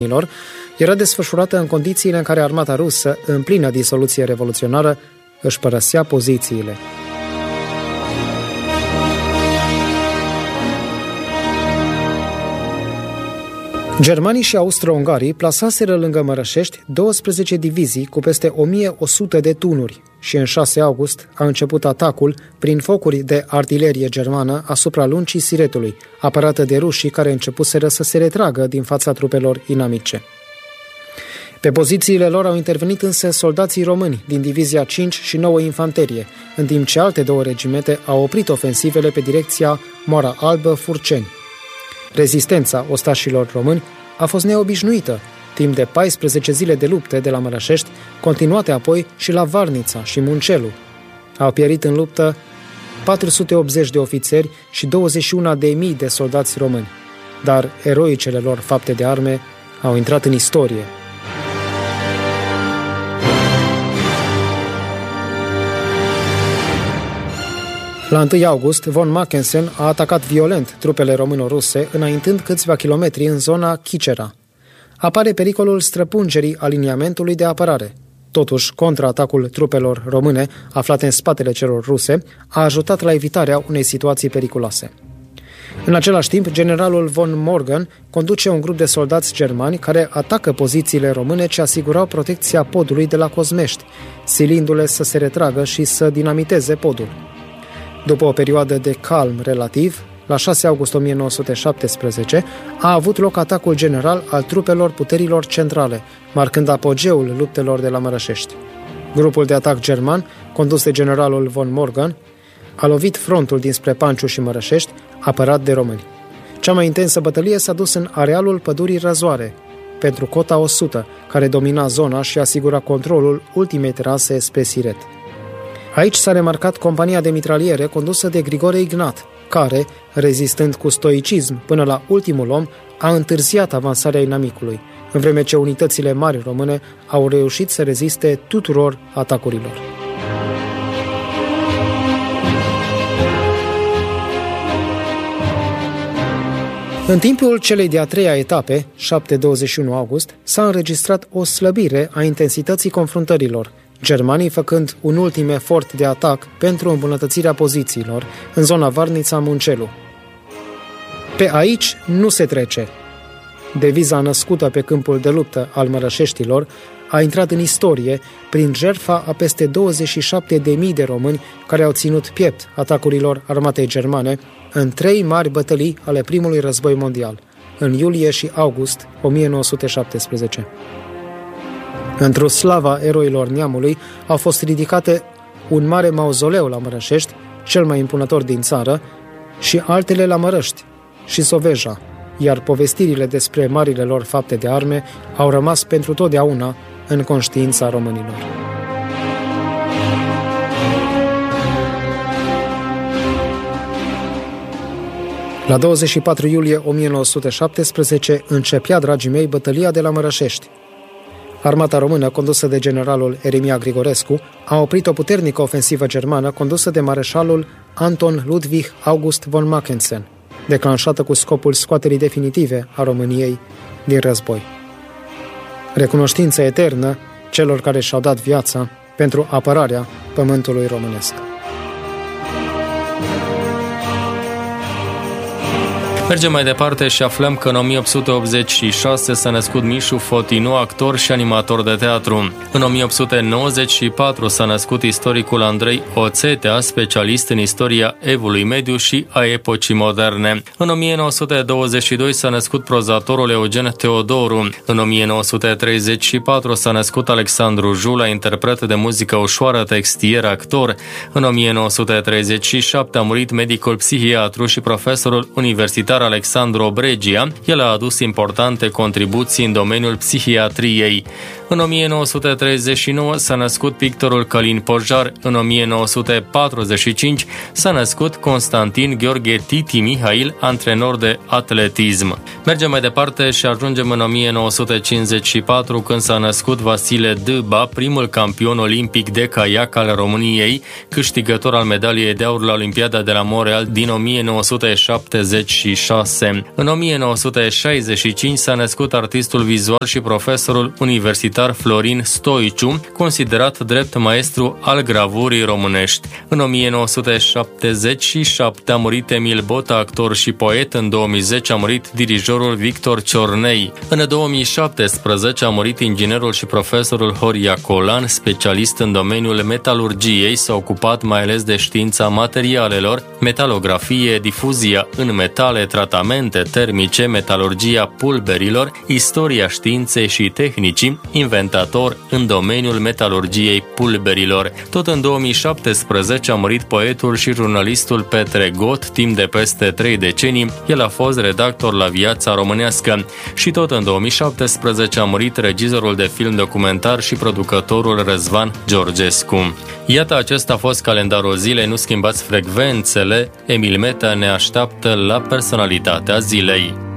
era desfășurată în condițiile în care armata rusă, în plină disoluție revoluționară, își părăsea pozițiile. Germanii și austro-ungarii plasaseră lângă Mărășești 12 divizii cu peste 1100 de tunuri și în 6 august a început atacul prin focuri de artilerie germană asupra luncii Siretului, apărată de rușii care începuseră să se retragă din fața trupelor inamice. Pe pozițiile lor au intervenit însă soldații români din divizia 5 și 9 infanterie, în timp ce alte 2 regimente au oprit ofensivele pe direcția Moara Albă-Furceni. Rezistența ostașilor români a fost neobișnuită, timp de 14 zile de lupte de la Mărășești, continuate apoi și la Varnița și Muncelu. Au pierit în luptă 480 de ofițeri și 21.000 de soldați români, dar eroicele lor fapte de arme au intrat în istorie. La 1 august, von Mackensen a atacat violent trupele româno-ruse, înaintând câțiva kilometri în zona Chicera. Apare pericolul străpungerii aliniamentului de apărare. Totuși, contraatacul trupelor române, aflate în spatele celor ruse, a ajutat la evitarea unei situații periculoase. În același timp, generalul von Morgan conduce un grup de soldați germani care atacă pozițiile române ce asigurau protecția podului de la Cozmești, silindu-le să se retragă și să dinamiteze podul. După o perioadă de calm relativ, la 6 august 1917, a avut loc atacul general al trupelor puterilor centrale, marcând apogeul luptelor de la Mărășești. Grupul de atac german, condus de generalul von Morgan, a lovit frontul dinspre Panciu și Mărășești, apărat de români. Cea mai intensă bătălie s-a dus în arealul pădurii Răzoare, pentru cota 100, care domina zona și asigura controlul ultimei terase spre Siret. Aici s-a remarcat compania de mitraliere condusă de Grigore Ignat, care, rezistând cu stoicism până la ultimul om, a întârziat avansarea inamicului, în vreme ce unitățile mari române au reușit să reziste tuturor atacurilor. În timpul celei de-a 3-a etape, 7-21 august, s-a înregistrat o slăbire a intensității confruntărilor, germanii făcând un ultim efort de atac pentru îmbunătățirea pozițiilor în zona Varnița-Muncelu. Pe aici nu se trece. Deviza născută pe câmpul de luptă al Mărășeștilor a intrat în istorie prin jertfa a peste 27.000 de români care au ținut piept atacurilor armatei germane în 3 mari bătălii ale primului război mondial, în iulie și august 1917. Într-o slava eroilor neamului au fost ridicate un mare mauzoleu la Mărășești, cel mai impunător din țară, și altele la Mărăști și Soveja, iar povestirile despre marile lor fapte de arme au rămas pentru totdeauna în conștiința românilor. La 24 iulie 1917 începea, dragii mei, bătălia de la Mărășești. Armata română, condusă de generalul Eremia Grigorescu, a oprit o puternică ofensivă germană condusă de mareșalul Anton Ludwig August von Mackensen, declanșată cu scopul scoaterii definitive a României din război. Recunoștință eternă celor care și-au dat viața pentru apărarea pământului românesc. Mergem mai departe și aflăm că în 1886 s-a născut Mișu Fotinu, actor și animator de teatru. În 1894 s-a născut istoricul Andrei Oțetea, specialist în istoria Evului Mediu și a epocii moderne. În 1922 s-a născut prozatorul Eugen Teodoru. În 1934 s-a născut Alexandru Jula, interpret de muzică ușoară, textier, actor. În 1937 a murit medicul psihiatru și profesorul universitar Alexandru Obregia. El a adus importante contribuții în domeniul psihiatriei. În 1939 s-a născut pictorul Călin Pojar. În 1945 s-a născut Constantin Gheorghe Titi Mihail, antrenor de atletism. Mergem mai departe și ajungem în 1954, când s-a născut Vasile Dâba, primul campion olimpic de caiac al României, câștigător al medaliei de aur la Olimpiada de la Montreal din 1976. În 1965 s-a născut artistul vizual și profesorul universitar Florin Stoiciu, considerat drept maestru al gravurii românești. În 1977 a murit Emil Bota, actor și poet. În 2010 a murit dirijorul Victor Ciornei. În 2017 a murit inginerul și profesorul Horia Colan, specialist în domeniul metalurgiei. S-a ocupat mai ales de știința materialelor, metalografie, difuzia în metale, tratamente termice, metalurgia pulberilor, istoria științei și tehnicii, inventator în domeniul metalurgiei pulberilor. Tot în 2017 a murit poetul și jurnalistul Petre Got, timp de peste 3 decenii. El a fost redactor la Viața Românească. Și tot în 2017 a murit regizorul de film documentar și producătorul Răzvan Georgescu. Iată, acesta a fost calendarul zilei. Nu schimbați frecvențele. Emil Meta ne așteaptă la personalitatea zilei.